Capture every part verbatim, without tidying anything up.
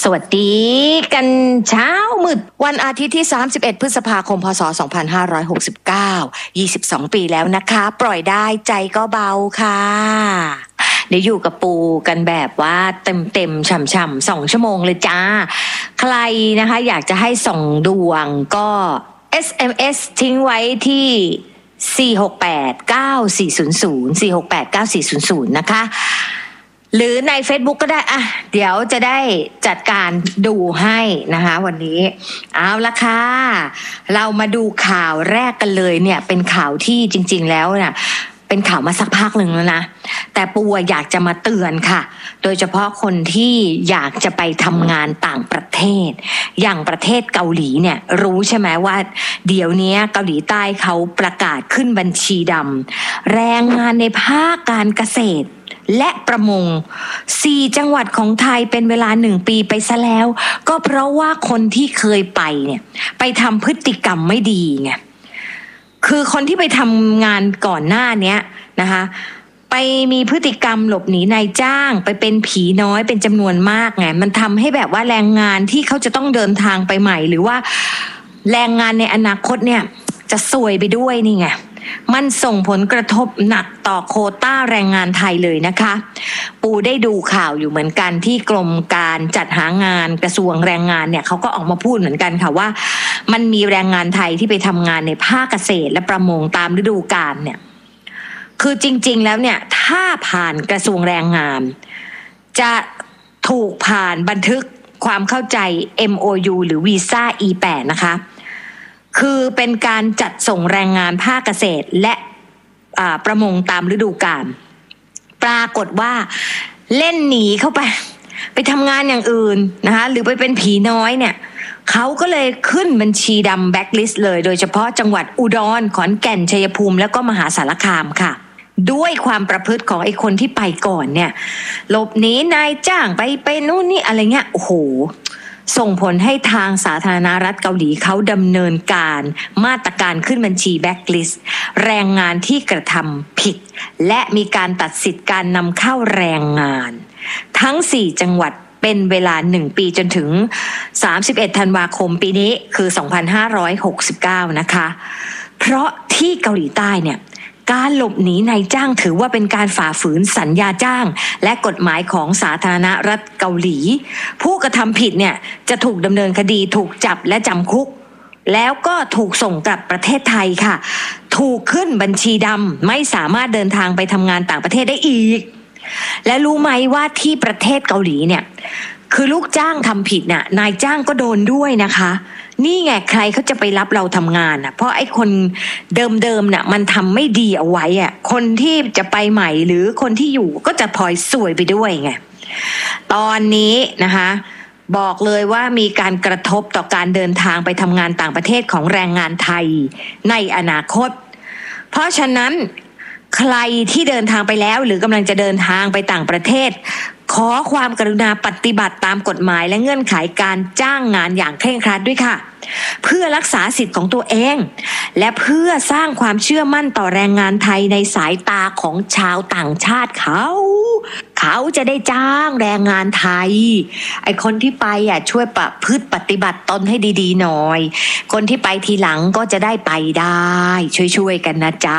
สวัสดีกันเช้ามืดวันอาทิตย์ที่สามสิบเอ็ดพฤษภาคมพศสองพันห้าร้อยหกสิบเก้า ยี่สิบสองปีแล้วนะคะปล่อยได้ใจก็เบาค่ะเดี๋ยวอยู่กับปูกันแบบว่าเต็มๆฉ่ำๆสองชั่วโมงเลยจ้าใครนะคะอยากจะให้ส่งดวงก็ เอส เอ็ม เอส ทิ้งไว้ที่สี่ หก แปด เก้า สี่ ศูนย์ ศูนย์ สี่ หก แปด เก้า สี่ ศูนย์ ศูนย์นะคะหรือใน Facebook ก็ได้อ่ะเดี๋ยวจะได้จัดการดูให้นะคะวันนี้เอาละค่ะเรามาดูข่าวแรกกันเลยเนี่ยเป็นข่าวที่จริงๆแล้วเนี่ยเป็นข่าวมาสักพักหนึ่งแล้วนะแต่ปูอยากจะมาเตือนค่ะโดยเฉพาะคนที่อยากจะไปทำงานต่างประเทศอย่างประเทศเกาหลีเนี่ยรู้ใช่ไหมว่าเดี๋ยวนี้เกาหลีใต้เขาประกาศขึ้นบัญชีดำแรงงานในภาคการเกษตรและประมงสี่จังหวัดของไทยเป็นเวลาหนึ่งปีไปซะแล้วก็เพราะว่าคนที่เคยไปเนี่ยไปทำพฤติกรรมไม่ดีไงคือคนที่ไปทำงานก่อนหน้านี้นะคะไปมีพฤติกรรมหลบหนีนายจ้างไปเป็นผีน้อยเป็นจำนวนมากไงมันทำให้แบบว่าแรงงานที่เขาจะต้องเดินทางไปใหม่หรือว่าแรงงานในอนาคตเนี่ยจะซวยไปด้วยนี่ไงมันส่งผลกระทบหนักต่อโควต้าแรงงานไทยเลยนะคะปูได้ดูข่าวอยู่เหมือนกันที่กรมการจัดหางานกระทรวงแรงงานเนี่ยเขาก็ออกมาพูดเหมือนกันค่ะว่ามันมีแรงงานไทยที่ไปทำงานในภาคเกษตรและประมงตามฤดูกาลเนี่ยคือจริงๆแล้วเนี่ยถ้าผ่านกระทรวงแรงงานจะถูกผ่านบันทึกความเข้าใจ เอ็ม โอ ยู หรือวีซ่า อี แปด นะคะคือเป็นการจัดส่งแรงงานภาคเกษตรและประมงตามฤดูกาลปรากฏว่าเล่นหนีเข้าไปไปทำงานอย่างอื่นนะคะหรือไปเป็นผีน้อยเนี่ยเขาก็เลยขึ้นบัญชีดำแบ็คลิสต์เลยโดยเฉพาะจังหวัดอุดรขอนแก่นชัยภูมิแล้วก็มหาสารคามค่ะด้วยความประพฤติของไอ้คนที่ไปก่อนเนี่ยหลบหนีนายจ้างไปไปนู่นนี่อะไรเงี้ยโอ้โหส่งผลให้ทางสาธารณรัฐเกาหลีเขาดำเนินการมาตรการขึ้นบัญชีแบ็คลิสต์แรงงานที่กระทำผิดและมีการตัดสิทธิ์การนำเข้าแรงงานทั้งสี่จังหวัดเป็นเวลาหนึ่งปีจนถึงสามสิบเอ็ดธันวาคมปีนี้คือสองพันห้าร้อยหกสิบเก้านะคะเพราะที่เกาหลีใต้เนี่ยการหลบหนีนายจ้างถือว่าเป็นการฝ่าฝืนสัญญาจ้างและกฎหมายของสาธารณรัฐเกาหลีผู้กระทำผิดเนี่ยจะถูกดำเนินคดีถูกจับและจำคุกแล้วก็ถูกส่งกลับประเทศไทยค่ะถูกขึ้นบัญชีดำไม่สามารถเดินทางไปทำงานต่างประเทศได้อีกและรู้ไหมว่าที่ประเทศเกาหลีเนี่ยคือลูกจ้างทำผิดน่ะนายจ้างก็โดนด้วยนะคะนี่ไงใครเขาจะไปรับเราทำงานอ่ะเพราะไอ้คนเดิมๆน่ะมันทำไม่ดีเอาไว้อ่ะคนที่จะไปใหม่หรือคนที่อยู่ก็จะพลอยซวยไปด้วยไงตอนนี้นะคะบอกเลยว่ามีการกระทบต่อการเดินทางไปทำงานต่างประเทศของแรงงานไทยในอนาคตเพราะฉะนั้นใครที่เดินทางไปแล้วหรือกำลังจะเดินทางไปต่างประเทศขอความกรุณาปฏิบัติตามกฎหมายและเงื่อนไขการจ้างงานอย่างเคร่งครัดด้วยค่ะเพื่อรักษาสิทธิ์ของตัวเองและเพื่อสร้างความเชื่อมั่นต่อแรงงานไทยในสายตาของชาวต่างชาติเขาเขาจะได้จ้างแรงงานไทยไอคนที่ไปอ่ะช่วยประพฤติปฏิบัติตนให้ดีๆหน่อยคนที่ไปทีหลังก็จะได้ไปได้ช่วยๆกันนะจ๊ะ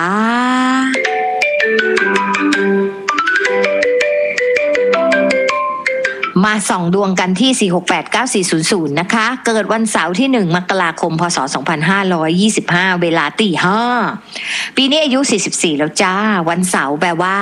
มาส่องดวงกันที่สี่ หก แปด เก้า สี่ ศูนย์ ศูนย์นะคะเกิดวันเสาร์ที่หนึ่งมกราคมพศสองพันห้าร้อยยี่สิบห้าเวลาตีห้าปีนี้อายุสี่สิบสี่แล้วจ้าวันเสาร์แปลว่า